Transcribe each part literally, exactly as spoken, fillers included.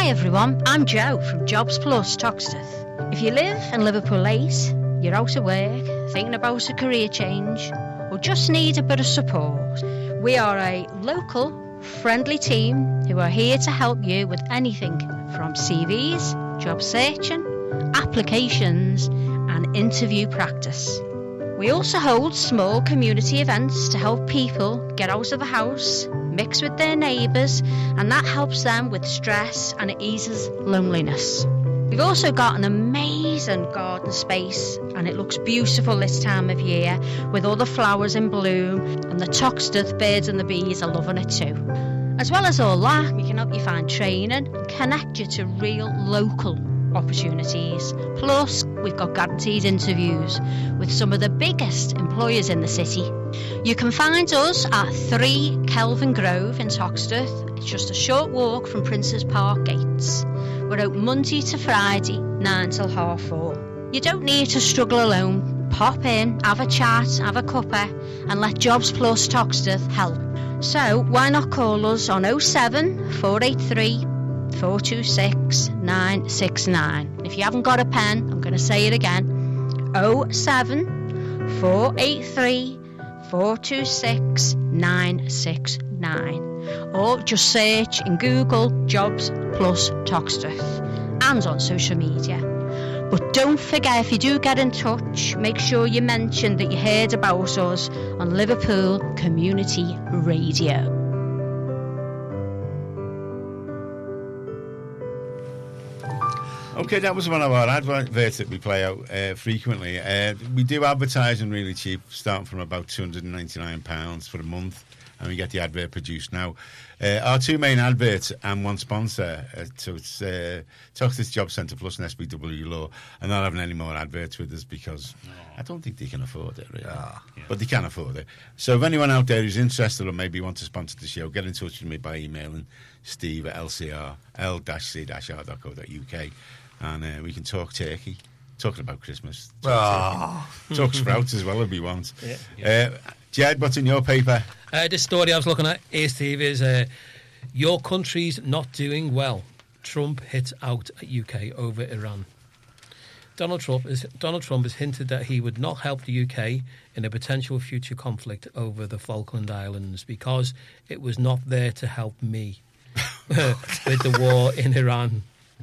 Hi everyone, I'm Jo from Jobs Plus Toxteth. If you live in Liverpool eight, you're out of work, thinking about a career change, or just need a bit of support, we are a local, friendly team who are here to help you with anything from C Vs, job searching, applications and interview practice. We also hold small community events to help people get out of the house, mix with their neighbours, and that helps them with stress and it eases loneliness. We've also got an amazing garden space and it looks beautiful this time of year with all the flowers in bloom, and the Toxteth birds and the bees are loving it too. As well as all that, we can help you find training and connect you to real local opportunities. Plus, we've got guaranteed interviews with some of the biggest employers in the city. You can find us at three Kelvin Grove in Toxteth. It's just a short walk from Princes Park gates. We're open Monday to Friday, nine till half four. You don't need to struggle alone. Pop in, have a chat, have a cuppa, and let Jobs Plus Toxteth help. So why not call us on oh seven, four eight three, four two six, nine six nine. If you haven't got a pen, I'm going to say it again. oh seven, four eight three, four two six, nine six nine. Or just search in Google Jobs Plus Toxteth and on social media. But don't forget, if you do get in touch, make sure you mention that you heard about us on Liverpool Community Radio. Okay, that was one of our adverts that we play out uh, frequently. Uh, we do advertising really cheap, starting from about two hundred ninety-nine pounds for a month, and we get the advert produced now. Uh, our two main adverts and one sponsor, uh, so it's uh, Toxteth Job Centre Plus and S B W Law, and not having any more adverts with us because oh. I don't think they can afford it, really. Oh, yeah. But they can afford it. So if anyone out there who's interested or maybe want to sponsor the show, get in touch with me by emailing steve at l c r l c r dot co dot u k. And uh, we can talk turkey, talking about Christmas. Talk, oh. talk sprouts as well if we want. Yeah, yeah. Uh, Jed, what's in your paper? Uh, this story I was looking at, A S T V, is uh, your country's not doing well. Trump hits out at U K over Iran. Donald Trump, is, Donald Trump has hinted that he would not help the U K in a potential future conflict over the Falkland Islands because it was not there to help me with the war in Iran.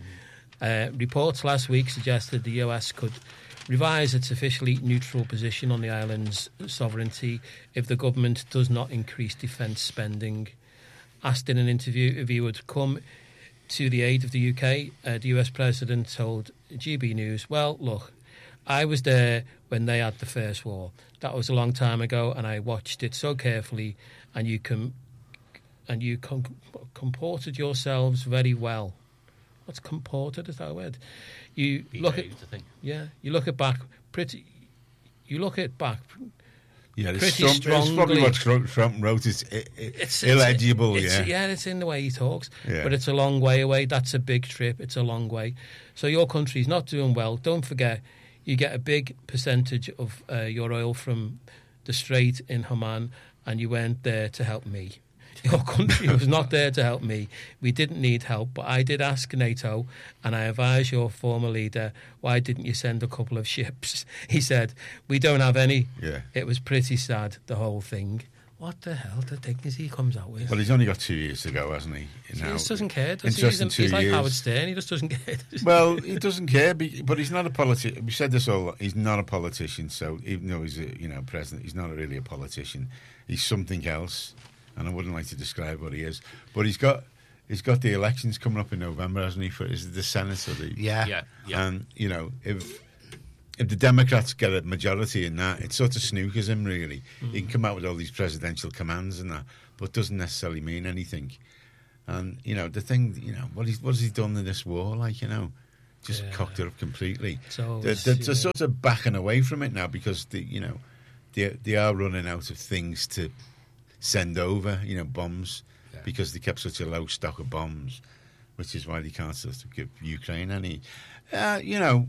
Uh, reports last week suggested the U S could revise its officially neutral position on the island's sovereignty if the government does not increase defence spending. Asked in an interview if he would come to the aid of the U K, uh, the U S president told G B News, well, look, I was there when they had the first war. That was a long time ago, and I watched it so carefully, and you com- and you com- comported yourselves very well. What's comported? Is that a word? You Be look at, yeah. You look at back pretty. You look at back. Yeah, pretty Trump, strongly. It's probably what Trump wrote. It's, it, it, it's illegible. It's, yeah, yeah, it's in the way he talks. Yeah. But it's a long way away. That's a big trip. It's a long way. So your country's not doing well. Don't forget, you get a big percentage of uh, your oil from the Strait in Oman, and you weren't there to help me. Your country was not there to help me. We didn't need help, but I did ask NATO, and I advised your former leader, why didn't you send a couple of ships? He said, we don't have any. Yeah. It was pretty sad, the whole thing. What the hell the dignity he comes out with? Well, he's only got two years to go, hasn't he? He just doesn't care, does he? He's, an, he's like Howard Stern, he just doesn't care. Well, he doesn't care, but he's not a politician. We said this all, he's not a politician, so even though he's a you know president, he's not really a politician. He's something else. And I wouldn't like to describe what he is, but he's got he's got the elections coming up in November, hasn't he? For is it the Senate or the yeah, yeah, yeah. And you know, if if the Democrats get a majority in that, it sort of snookers him really. Mm. He can come out with all these presidential commands and that, but doesn't necessarily mean anything. And you know, the thing, you know, what he's what has he done in this war? Like you know, just yeah. cocked it up completely. So they're, they're, they're sort of backing away from it now because the you know they they are running out of things to send over, you know, bombs, yeah. because they kept such a low stock of bombs, which is why they can't sort of give Ukraine any. Uh, you know,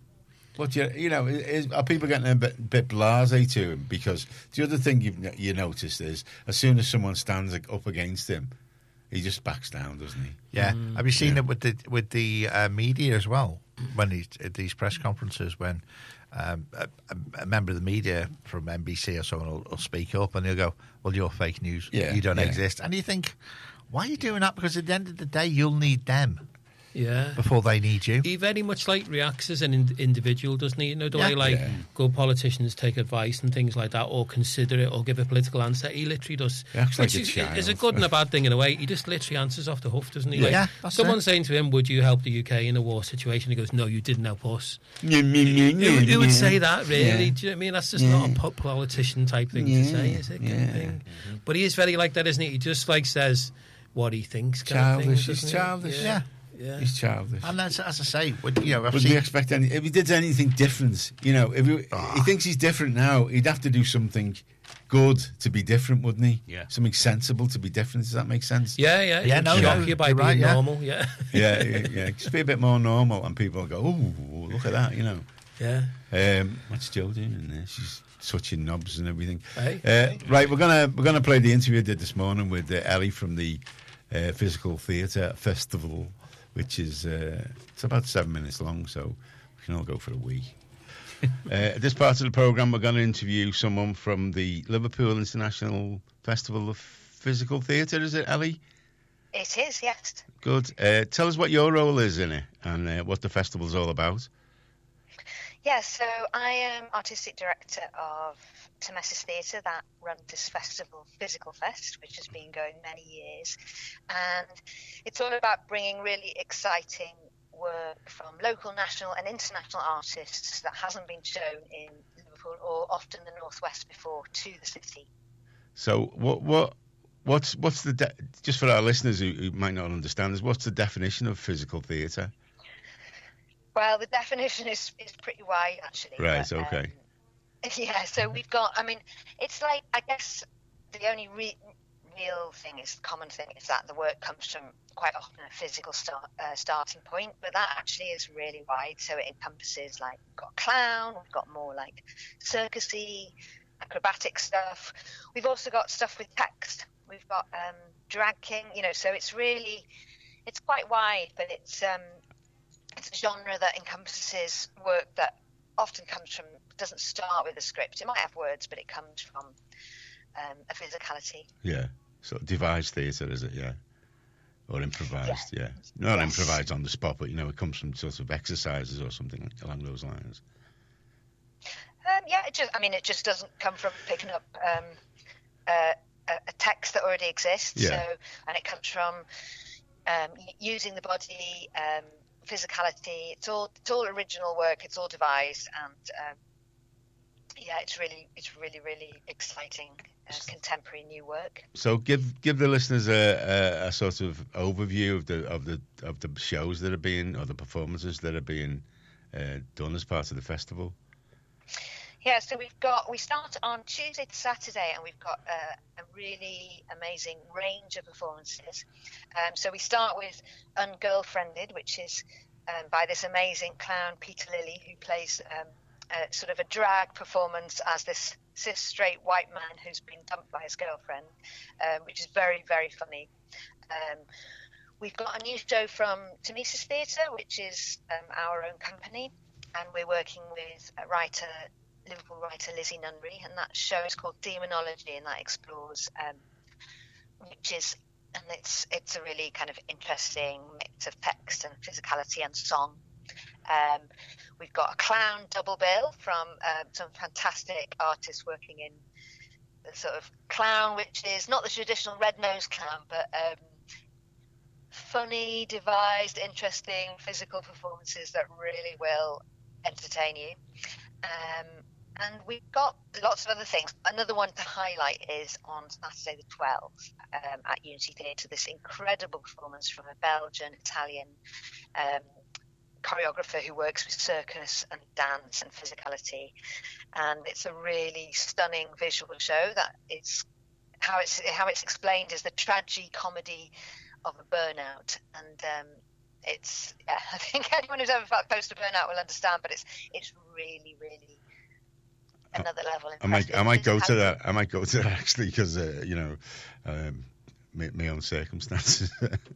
what you you know, is, are people getting a bit, bit blasé to him? Because the other thing you you notice is as soon as someone stands up against him, he just backs down, doesn't he? Yeah. Mm. Have you seen Yeah. it with the with the uh, media as well? When he's at these press conferences, when um, a, a member of the media from N B C or someone will, will speak up, and he'll go, "Well, you're fake news. Yeah, You don't yeah. exist." And you think, why are you doing that? Because at the end of the day, you'll need them Yeah. before they need you. He very much like reacts as an in- individual, doesn't he? You know, the Yeah. way like Yeah. good politicians take advice and things like that, or consider it, or give a political answer. He literally does. He acts like which a is, child. is a good and a bad thing in a way. He just literally answers off the hoof, doesn't he? Like, Yeah, that's someone it. saying to him, "Would you help the U K in a war situation?" He goes, "No, you didn't help us." Who, Who, who would say that, really? Yeah. Do you know what I mean? That's just Yeah. not a po- politician type thing Yeah. to say, is it? Kind of Yeah. thing? But he is very like that, isn't he? He just like says what he thinks. Kind of thing, Childish. doesn't He's he? childish. Yeah. Yeah. He's childish. And that's, as I say, when, you know, I've Would seen, we expect any? If he did anything different, you know, if he, he thinks he's different now, he'd have to do something good to be different, wouldn't he? Yeah. Something sensible to be different. Does that make sense? Yeah, yeah, Yeah, He'd no, shock no, you by you're being right, yeah. normal. Yeah, Yeah, yeah, yeah. Just be a bit more normal, and people will go, "Oh, look at that," you know. yeah. Um, what's Joe doing in there? She's touching knobs and everything. Hey. Uh, right, we're gonna we're gonna play the interview I did this morning with uh, Ellie from the uh, Physical Theatre Festival, which is uh, it's about seven minutes long, so we can all go for a wee. uh, at this part of the programme, we're going to interview someone from the Liverpool International Festival of Physical Theatre. Is it, Ellie? It is, yes. Good. Uh, tell us what your role is in it and uh, what the festival's all about. Yeah, so I am artistic director of Temesis Theatre that runs this festival, Physical Fest, which has been going many years. And it's all about bringing really exciting work from local, national and international artists that hasn't been shown in Liverpool or often the Northwest before to the city. So what what what's what's the de- just for our listeners who, who might not understand this, what's the definition of physical theatre? Well, the definition is, is pretty wide, actually. Right, but, okay. Um, yeah, so we've got, I mean, it's like, I guess the only re- real thing is, common thing is that the work comes from quite often a physical start, uh, starting point, but that actually is really wide. So it encompasses, like, we've got clown, we've got more like circusy, acrobatic stuff. We've also got stuff with text. We've got um, drag king, you know, so it's really, it's quite wide, but it's, um, it's a genre that encompasses work that often comes from, doesn't start with a script. It might have words, but it comes from um, a physicality. Yeah. So devised theatre, is it? Yeah. Or improvised, yeah. Yeah. Not Yes. improvised on the spot, but, you know, it comes from sort of exercises or something along those lines. Um, yeah, it just, I mean, it just doesn't come from picking up um, uh, a, a text that already exists. Yeah. So, and it comes from um, y- using the body, um, physicality. It's all it's all original work. It's all devised, and um, yeah, it's really it's really really exciting uh, contemporary new work. So give give the listeners a, a, a sort of overview of the of the of the shows that are being or the performances that are being uh, done as part of the festival. Yeah, so we've got, we start on Tuesday to Saturday, and we've got a, a really amazing range of performances. Um, so we start with Ungirlfriended, which is um, by this amazing clown, Peter Lilly, who plays um, a, sort of a drag performance as this cis straight white man who's been dumped by his girlfriend, um, which is very, very funny. Um, we've got a new show from Temesis Theatre, which is um, our own company, and we're working with a writer, Liverpool writer Lizzie Nunnery, and that show is called Demonology, and that explores um, witches, and it's it's a really kind of interesting mix of text and physicality and song. Um, we've got a clown double bill from um, some fantastic artists working in the sort of clown, which is not the traditional red-nosed clown, but um, funny, devised, interesting physical performances that really will entertain you. Um, and we've got lots of other things. Another one to highlight is on Saturday the twelfth um, at Unity Theatre, this incredible performance from a Belgian, Italian um, choreographer who works with circus and dance and physicality. And it's a really stunning visual show that is, how it's, how it's explained is the tragi-comedy of a burnout. And um, it's, yeah, I think anyone who's ever felt close to burnout will understand, but it's it's really, really another level. I might I might go to that. I might go to that actually because uh, you know um, my, my own circumstances.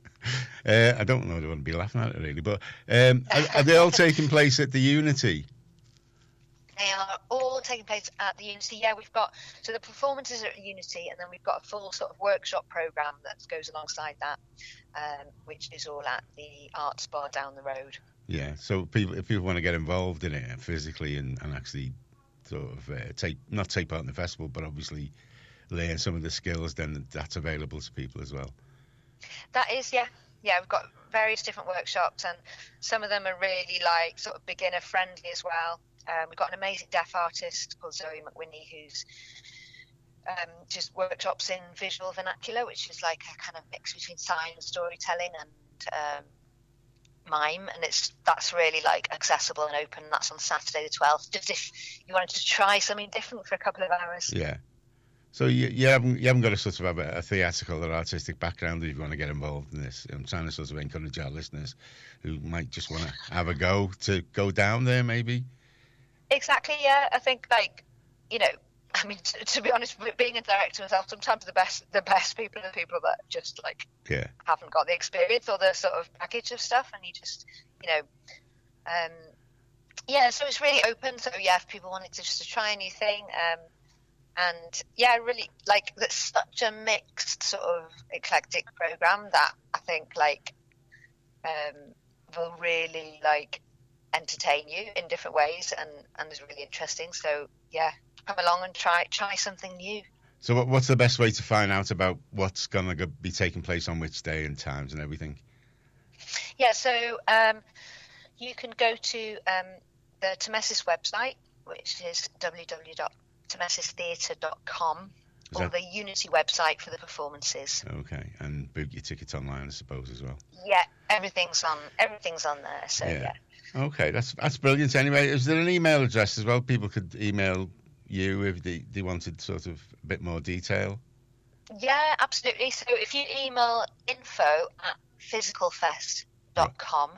uh, I don't know if I want to be laughing at it really, but um, are, are they all taking place at the Unity? They are all taking place at the Unity. Yeah, we've got, so the performances are at the Unity, and then we've got a full sort of workshop programme that goes alongside that, um, which is all at the Arts Bar down the road. Yeah, so people, if people want to get involved in it physically and, and actually sort of uh, take, not take part in the festival, but obviously learn some of the skills, then that's available to people as well. That is, yeah. Yeah, we've got various different workshops, and some of them are really like sort of beginner friendly as well. Um, we've got an amazing deaf artist called Zoe McWhinney who's um, just workshops in visual vernacular, which is like a kind of mix between sign and storytelling and um, mime, and it's that's really like accessible and open. That's on Saturday the twelfth. Just if you wanted to try something different for a couple of hours. Yeah. So you, you haven't you haven't got to sort of have a, a theatrical or artistic background if you want to get involved in this. I'm trying to sort of encourage our listeners who might just want to have a go to go down there, maybe. Exactly, yeah. I think, like, you know, I mean, to, to be honest, being a director myself, sometimes the best the best people are the people that just, like, yeah. haven't got the experience or the sort of package of stuff, and you just, you know, um, yeah, so it's really open. So, yeah, if people wanted to just to try a new thing, um, and, yeah, really, like, that's such a mixed sort of eclectic program that I think, like, um, will really, like, entertain you in different ways, and and is really interesting. So yeah, come along and try try something new. So what, what's the best way to find out about what's going to be taking place on which day and times and everything? Yeah, so um, you can go to um, the Tamesis website, which is w w w dot tamesis theatre dot com, or that... the Unity website for the performances. Okay, and book your tickets online, I suppose, as well. Yeah, everything's on everything's on there. So yeah. yeah. Okay, that's that's brilliant. Anyway, is there an email address as well? People could email you if they, they wanted sort of a bit more detail. Yeah, absolutely. So if you email info at physicalfest dot com.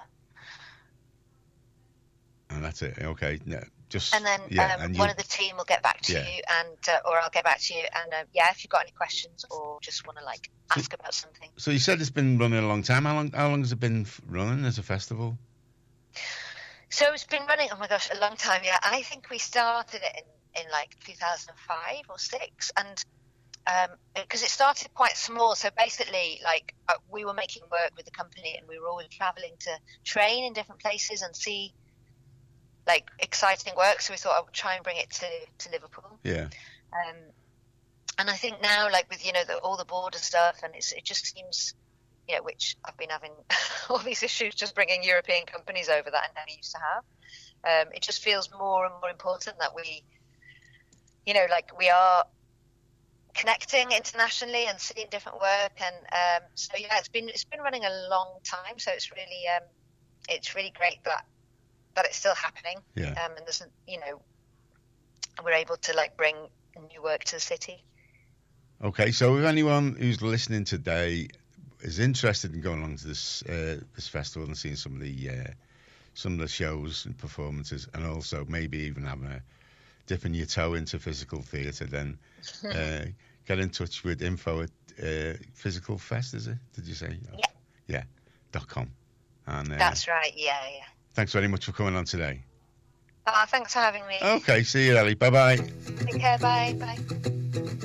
And that's it. Okay, yeah, just and then yeah, um, and one you, of the team will get back to yeah. you, and uh, or I'll get back to you. And uh, yeah, if you've got any questions or just want to like ask so, about something. So you said it's been running a long time. How long? How long has it been running as a festival? So it's been running, oh my gosh, a long time, yeah. I think we started it in, in like two thousand five or six, and because um, it started quite small. So basically, like, uh, we were making work with the company, and we were always travelling to train in different places and see, like, exciting work. So we thought I would try and bring it to, to Liverpool. Yeah. Um, and I think now, like, with, you know, the, all the border stuff, and it's, it just seems... Yeah, which I've been having all these issues just bringing European companies over that I never used to have. Um, it just feels more and more important that we, you know, like we are connecting internationally and seeing different work. And um, so yeah, it's been it's been running a long time. So it's really um, it's really great that that it's still happening. Yeah. Um, and there's you know we're able to like bring new work to the city. Okay, so if anyone who's listening today is interested in going along to this uh, this festival and seeing some of the uh, some of the shows and performances, and also maybe even having a dipping your toe into physical theatre, then uh, get in touch with info at uh, Physical Fest. Is it? Did you say? Yeah. Yeah. Dot com. And uh, that's right. Yeah, yeah. Thanks very much for coming on today. Oh, thanks for having me. Okay. See you, Ellie. Bye bye. Take care. Bye. Bye.